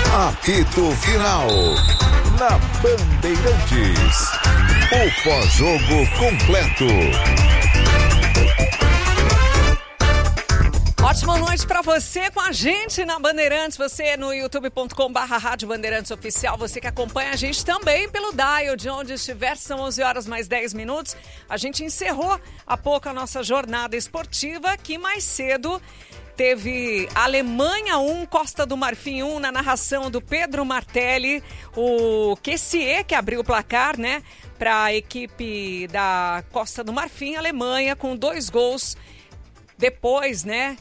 Apito Final. Na Bandeirantes. O pós-jogo completo. Ótima noite para você com a gente na Bandeirantes, você no youtube.com/Rádio Bandeirantes Oficial, você que acompanha a gente também pelo dial, de onde estiver, são 11 horas mais 10 minutos. A gente encerrou há pouco a nossa jornada esportiva, que mais cedo teve Alemanha 1, Costa do Marfim 1, na narração do Pedro Martelli, o Kessié que abriu o placar, né, para a equipe da Costa do Marfim, Alemanha, com 2 gols depois, né,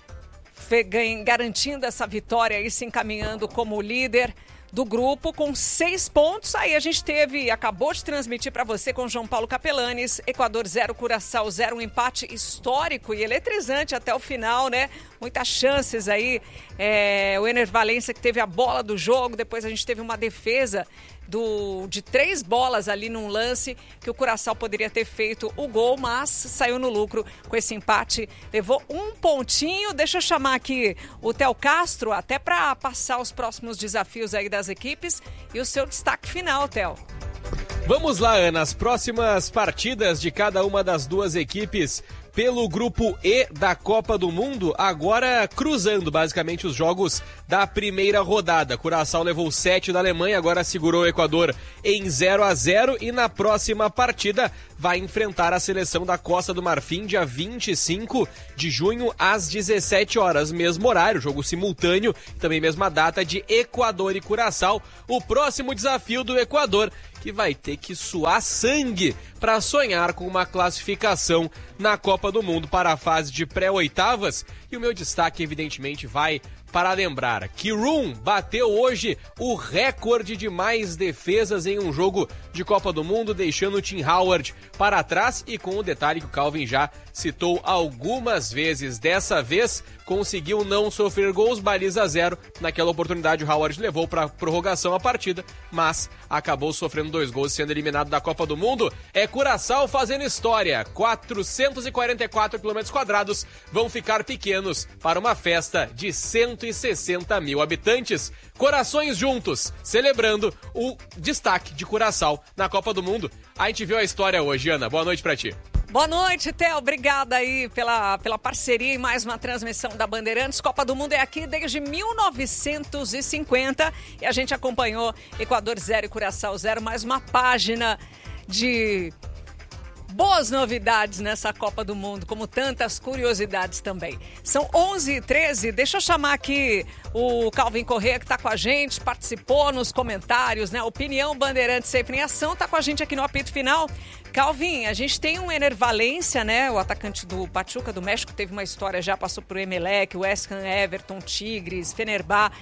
garantindo essa vitória e se encaminhando como líder do grupo com 6 pontos. Aí a gente acabou de transmitir para você com João Paulo Capelanes, Equador 0, Curaçao 0, um empate histórico e eletrizante até o final, né? Muitas chances aí, o Ener Valencia que teve a bola do jogo, depois a gente teve uma defesa de 3 bolas ali num lance que o Curaçao poderia ter feito o gol, mas saiu no lucro com esse empate, levou 1 pontinho. Deixa eu chamar aqui o Theo Castro, até para passar os próximos desafios aí das equipes e o seu destaque final, Theo. Vamos lá, Ana, as próximas partidas de cada uma das duas equipes pelo grupo E da Copa do Mundo, agora cruzando basicamente os jogos da primeira rodada. Curaçao levou 7 da Alemanha, agora segurou o Equador em 0-0 e na próxima partida vai enfrentar a seleção da Costa do Marfim dia 25 de junho às 17 horas, mesmo horário, jogo simultâneo, também mesma data de Equador e Curaçao. O próximo desafio do Equador, que vai ter que suar sangue para sonhar com uma classificação na Copa do Mundo para a fase de pré-oitavas. E o meu destaque, evidentemente, vai para lembrar que Room bateu hoje o recorde de mais defesas em um jogo de Copa do Mundo, deixando o Tim Howard para trás, e com o detalhe que o Calvin já citou algumas vezes. Dessa vez conseguiu não sofrer gols, baliza 0. Naquela oportunidade o Howard levou para prorrogação a partida, mas acabou sofrendo 2 gols, sendo eliminado da Copa do Mundo. É Curaçao fazendo história. 444 km² vão ficar pequenos para uma festa de 160 mil habitantes. Corações juntos, celebrando o destaque de Curaçao na Copa do Mundo. A gente viu a história hoje, Ana. Boa noite pra ti. Boa noite, Theo. Obrigada aí pela parceria em mais uma transmissão da Bandeirantes. Copa do Mundo é aqui desde 1950 e a gente acompanhou Equador 0 e Curaçao 0, mais uma página de boas novidades nessa Copa do Mundo, como tantas curiosidades também. São 11h13, deixa eu chamar aqui o Calvin Corrêa, que está com a gente, participou nos comentários, né? Opinião Bandeirantes sempre em ação, está com a gente aqui no apito final. Calvin, a gente tem um Ener Valencia, né? O atacante do Pachuca do México, teve uma história, já passou por Emelec, West Ham, Everton, Tigres, Fenerbahçe.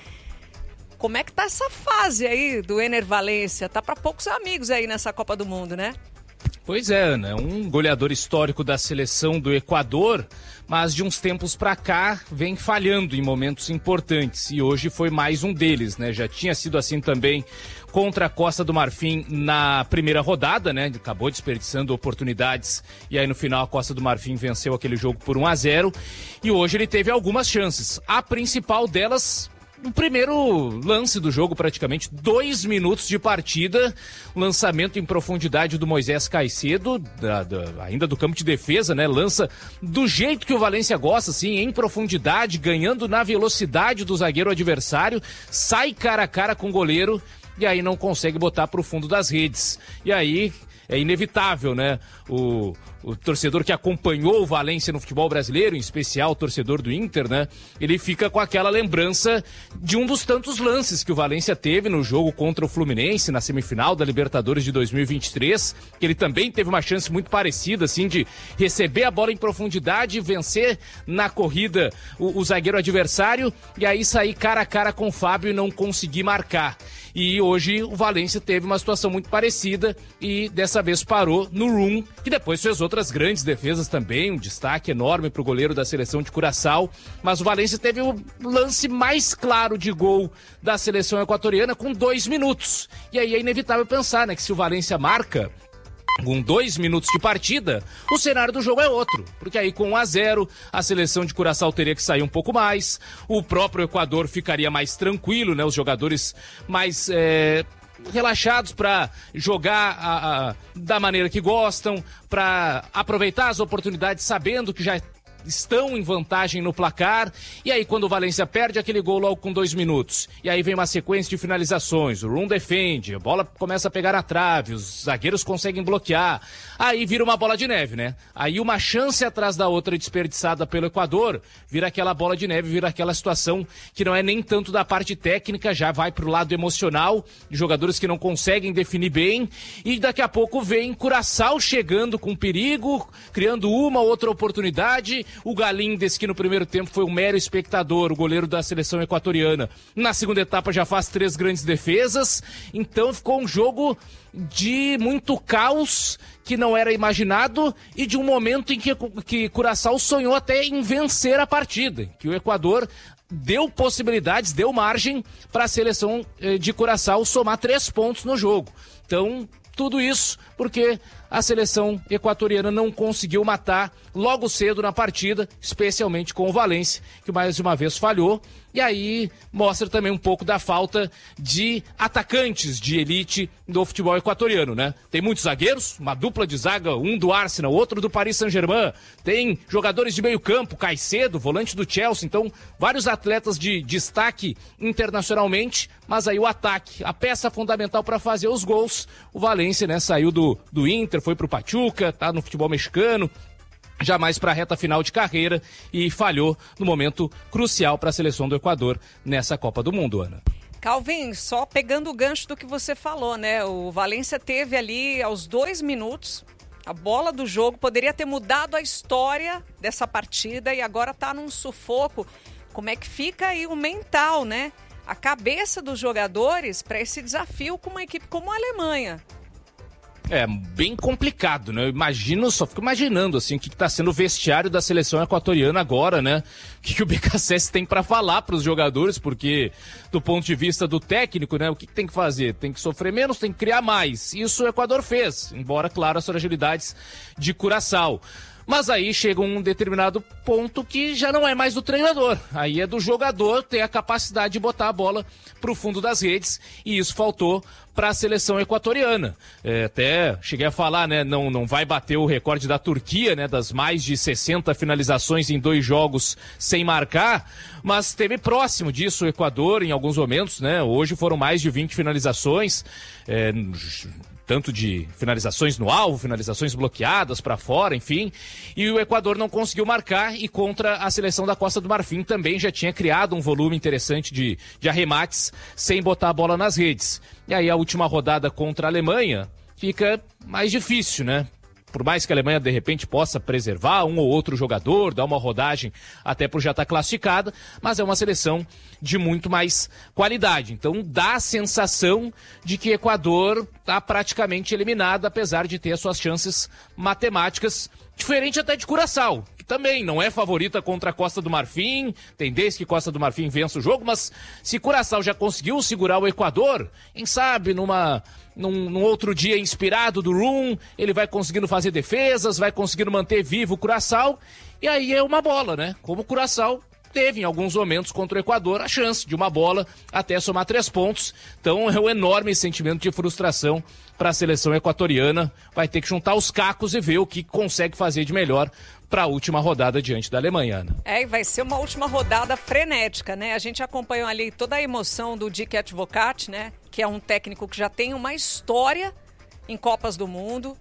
Como é que tá essa fase aí do Ener Valencia? Tá para poucos amigos aí nessa Copa do Mundo, né? Pois é, Ana, um goleador histórico da seleção do Equador, mas de uns tempos pra cá vem falhando em momentos importantes, e hoje foi mais um deles, né? Já tinha sido assim também contra a Costa do Marfim na primeira rodada, né? Acabou desperdiçando oportunidades e aí no final a Costa do Marfim venceu aquele jogo por 1-0, e hoje ele teve algumas chances. A principal delas, no primeiro lance do jogo, praticamente 2 minutos de partida, lançamento em profundidade do Moisés Caicedo, ainda do campo de defesa, né? Lança do jeito que o Valencia gosta, assim, em profundidade, ganhando na velocidade do zagueiro adversário, sai cara a cara com o goleiro e aí não consegue botar pro fundo das redes. E aí é inevitável, né? O torcedor que acompanhou o Valencia no futebol brasileiro, em especial o torcedor do Inter, né? Ele fica com aquela lembrança de um dos tantos lances que o Valencia teve no jogo contra o Fluminense, na semifinal da Libertadores de 2023, que ele também teve uma chance muito parecida, assim, de receber a bola em profundidade e vencer na corrida o zagueiro adversário, e aí sair cara a cara com o Fábio e não conseguir marcar. E hoje o Valencia teve uma situação muito parecida e dessa vez parou no Room, que depois fez outras grandes defesas também, um destaque enorme para o goleiro da seleção de Curaçao, mas o Valencia teve o lance mais claro de gol da seleção equatoriana com 2 minutos. E aí é inevitável pensar, né, que se o Valencia marca, Com 2 minutos de partida, o cenário do jogo é outro, porque aí com 1-0, a seleção de Curaçao teria que sair um pouco mais, o próprio Equador ficaria mais tranquilo, né? Os jogadores mais relaxados para jogar da maneira que gostam, para aproveitar as oportunidades sabendo que já estão em vantagem no placar, e aí quando o Valência perde aquele gol logo com 2 minutos, e aí vem uma sequência de finalizações, o Rum defende, a bola começa a pegar na trave, os zagueiros conseguem bloquear, aí vira uma bola de neve, né? Aí uma chance atrás da outra desperdiçada pelo Equador, vira aquela bola de neve, vira aquela situação que não é nem tanto da parte técnica, já vai pro lado emocional, de jogadores que não conseguem definir bem, e daqui a pouco vem Curaçao chegando com perigo, criando uma ou outra oportunidade. O Galíndez, que no primeiro tempo foi um mero espectador, o goleiro da seleção equatoriana, na segunda etapa já faz 3 grandes defesas, então ficou um jogo de muito caos que não era imaginado e de um momento em que Curaçao sonhou até em vencer a partida, que o Equador deu possibilidades, deu margem para a seleção de Curaçao somar 3 pontos no jogo. Então, tudo isso porque a seleção equatoriana não conseguiu matar logo cedo na partida, especialmente com o Valência, que mais uma vez falhou. E aí mostra também um pouco da falta de atacantes de elite do futebol equatoriano, né? Tem muitos zagueiros, uma dupla de zaga, um do Arsenal, outro do Paris Saint-Germain. Tem jogadores de meio campo, Caicedo, volante do Chelsea. Então, vários atletas de destaque internacionalmente, mas aí o ataque, a peça fundamental para fazer os gols. O Valência, né, saiu do Inter, foi pro Pachuca, tá no futebol mexicano, já mais para a reta final de carreira e falhou no momento crucial para a seleção do Equador nessa Copa do Mundo, Ana. Calvin, só pegando o gancho do que você falou, né? O Valência teve ali aos 2 minutos a bola do jogo, poderia ter mudado a história dessa partida e agora tá num sufoco. Como é que fica aí o mental, né? A cabeça dos jogadores para esse desafio com uma equipe como a Alemanha. É bem complicado, né? Eu só fico imaginando assim, o que está sendo o vestiário da seleção equatoriana agora, né? O que o BKSS tem para falar para os jogadores, porque do ponto de vista do técnico, né? O que tem que fazer? Tem que sofrer menos, tem que criar mais. Isso o Equador fez, embora, claro, as fragilidades de Curaçao. Mas aí chega um determinado ponto que já não é mais do treinador. Aí é do jogador ter a capacidade de botar a bola para o fundo das redes. E isso faltou para a seleção equatoriana. Até cheguei a falar, né? Não vai bater o recorde da Turquia, né? Das mais de 60 finalizações em 2 jogos sem marcar. Mas esteve próximo disso o Equador em alguns momentos, né? Hoje foram mais de 20 finalizações. Tanto de finalizações no alvo, finalizações bloqueadas para fora, enfim. E o Equador não conseguiu marcar e contra a seleção da Costa do Marfim também já tinha criado um volume interessante de arremates sem botar a bola nas redes. E aí a última rodada contra a Alemanha fica mais difícil, né? Por mais que a Alemanha, de repente, possa preservar um ou outro jogador, dar uma rodagem até por já estar classificada, mas é uma seleção de muito mais qualidade. Então dá a sensação de que o Equador está praticamente eliminado, apesar de ter as suas chances matemáticas, diferente até de Curaçao, que também não é favorita contra a Costa do Marfim, tem desde que Costa do Marfim vença o jogo, mas se Curaçao já conseguiu segurar o Equador, quem sabe num outro dia inspirado do Rum, ele vai conseguindo fazer defesas, vai conseguindo manter vivo o Curaçao, e aí é uma bola, né? Como o Curaçao teve em alguns momentos contra o Equador a chance de uma bola até somar 3 pontos. Então é um enorme sentimento de frustração para a seleção equatoriana. Vai ter que juntar os cacos e ver o que consegue fazer de melhor para a última rodada diante da Alemanha, Ana. E vai ser uma última rodada frenética, né? A gente acompanhou ali toda a emoção do Dick Advocaat, né? Que é um técnico que já tem uma história em Copas do Mundo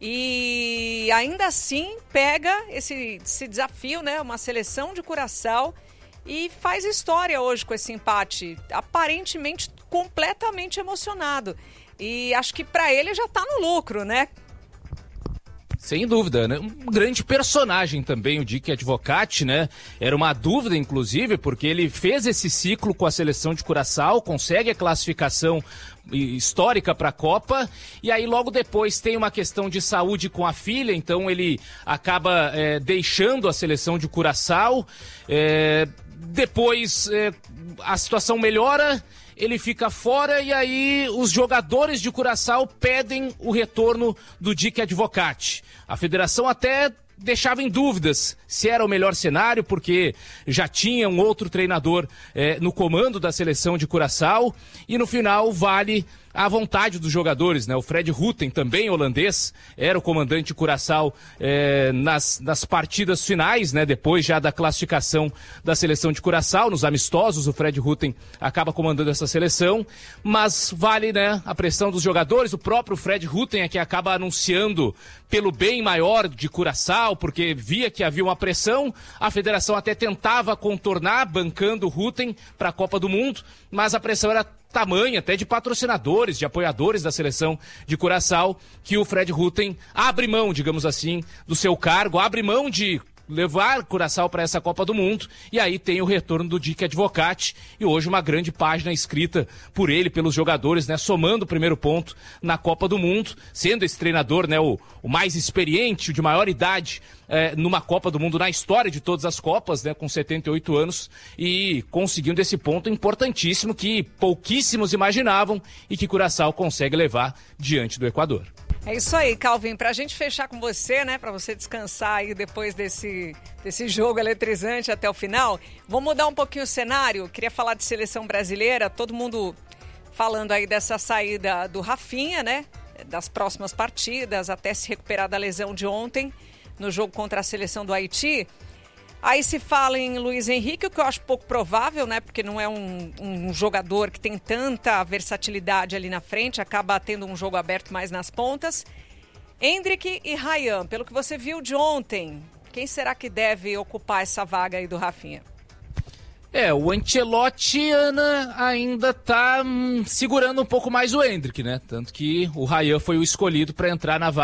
e ainda assim pega esse desafio, né? Uma seleção de Curaçao e faz história hoje com esse empate, aparentemente completamente emocionado. E acho que para ele já está no lucro, né? Sem dúvida, né? Um grande personagem também, o Dick Advocaat, né? Era uma dúvida, inclusive, porque ele fez esse ciclo com a seleção de Curaçao, consegue a classificação histórica para a Copa, e aí logo depois tem uma questão de saúde com a filha, então ele acaba deixando a seleção de Curaçao. Depois a situação melhora, ele fica fora e aí os jogadores de Curaçao pedem o retorno do Dick Advocati. A federação até deixava em dúvidas se era o melhor cenário, porque já tinha um outro treinador no comando da seleção de Curaçao, e no final vale a vontade dos jogadores, né? O Fred Rutten, também holandês, era o comandante de Curaçao nas partidas finais, né? Depois já da classificação da seleção de Curaçao, nos amistosos, o Fred Rutten acaba comandando essa seleção, mas vale, né, a pressão dos jogadores. O próprio Fred Rutten é que acaba anunciando pelo bem maior de Curaçao, porque via que havia uma pressão. A federação até tentava contornar, bancando o Rutten para a Copa do Mundo, mas a pressão era tamanho até de patrocinadores, de apoiadores da seleção de Curaçao, que o Fred Rutten abre mão, digamos assim, do seu cargo, abre mão de levar Curaçao para essa Copa do Mundo, e aí tem o retorno do Dick Advocati, e hoje uma grande página escrita por ele, pelos jogadores, né, somando o primeiro ponto na Copa do Mundo, sendo esse treinador, né, o mais experiente, o de maior idade numa Copa do Mundo na história de todas as Copas, né, com 78 anos, e conseguindo esse ponto importantíssimo que pouquíssimos imaginavam e que Curaçao consegue levar diante do Equador. É isso aí, Calvin. Pra gente fechar com você, né? Pra você descansar aí depois desse jogo eletrizante até o final. Vamos mudar um pouquinho o cenário. Queria falar de seleção brasileira. Todo mundo falando aí dessa saída do Rafinha, né? Das próximas partidas, até se recuperar da lesão de ontem no jogo contra a seleção do Haiti. Aí se fala em Luiz Henrique, o que eu acho pouco provável, né? Porque não é um jogador que tem tanta versatilidade ali na frente, acaba tendo um jogo aberto mais nas pontas. Endrick e Ryan, pelo que você viu de ontem, quem será que deve ocupar essa vaga aí do Rafinha? O Ancelotti, Ana, ainda tá segurando um pouco mais o Endrick, né? Tanto que o Ryan foi o escolhido para entrar na vaga